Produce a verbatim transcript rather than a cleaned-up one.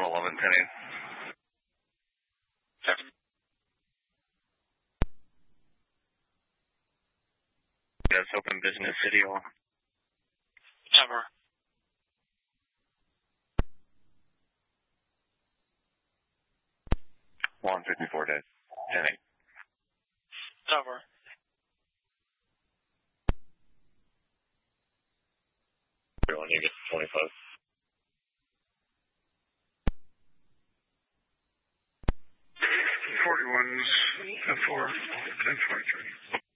eleven ten eight. Yes, open business city hall. Tower. one fifty-four dash ten eight. Tower. Everyone, you get twenty-five. forty-one's F four, ten twenty-three.